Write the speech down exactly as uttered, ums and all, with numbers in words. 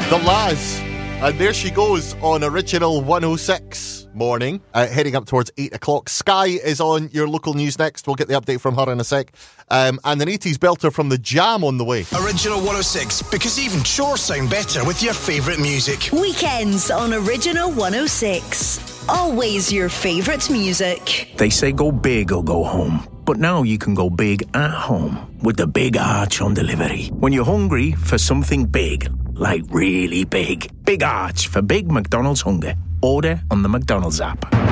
The Laz. And there she goes on Original one oh six morning, uh, heading up towards eight o'clock. Sky is on your local news next. We'll get the update from her in a sec. Um, and an eighties belter from The Jam on the way. Original one oh six, because even chores sound better with your favourite music. Weekends on Original one oh six. Always your favourite music. They say go big or go home. But now you can go big at home with the Big Arch on delivery. When you're hungry for something big, like really big, Big Arch for big McDonald's hunger. Order on the McDonald's app.